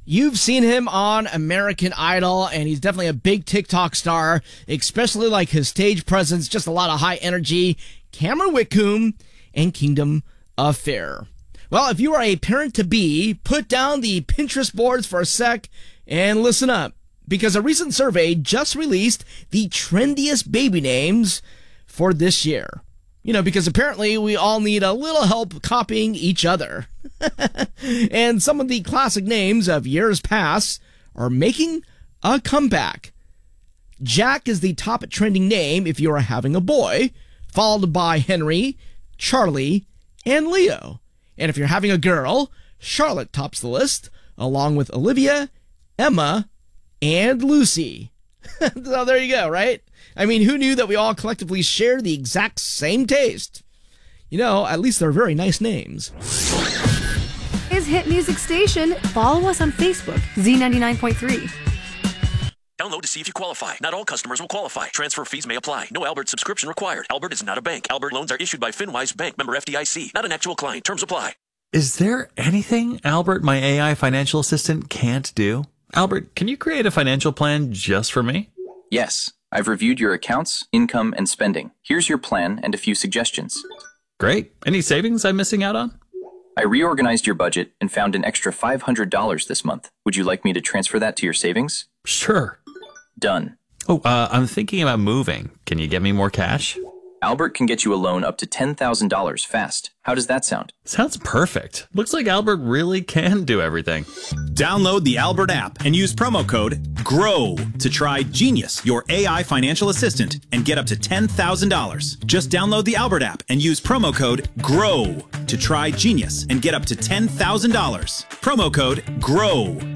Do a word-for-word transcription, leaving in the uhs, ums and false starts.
You've seen him on American Idol, and he's definitely a big TikTok star, especially like his stage presence, just a lot of high energy. Cameron Whitcomb and Kingdom Affair. Well, if you are a parent-to-be, put down the Pinterest boards for a sec and listen up, because a recent survey just released the trendiest baby names for this year. You know, because apparently we all need a little help copying each other. And some of the classic names of years past are making a comeback. Jack is the top trending name if you are having a boy, followed by Henry, Charlie, and Leo. And if you're having a girl, Charlotte tops the list, along with Olivia, Emma, and Lucy. So there you go, right? I mean, who knew that we all collectively share the exact same taste? You know, at least they're very nice names. Is Hit Music Station. Follow us on Facebook, Z ninety-nine point three. Download to see if you qualify. Not all customers will qualify. Transfer fees may apply. No Albert subscription required. Albert is not a bank. Albert loans are issued by FinWise Bank, member F D I C. Not an actual client. Terms apply. Is there anything Albert, my A I financial assistant, can't do? Albert, can you create a financial plan just for me? Yes. I've reviewed your accounts, income, and spending. Here's your plan and a few suggestions. Great. Any savings I'm missing out on? I reorganized your budget and found an extra five hundred dollars this month. Would you like me to transfer that to your savings? Sure. Done. Oh, uh, I'm thinking about moving. Can you get me more cash? Albert can get you a loan up to ten thousand dollars fast. How does that sound? Sounds perfect. Looks like Albert really can do everything. Download the Albert app and use promo code GROW to try Genius, your A I financial assistant, and get up to ten thousand dollars. Just download the Albert app and use promo code GROW to try Genius and get up to ten thousand dollars. Promo code GROW.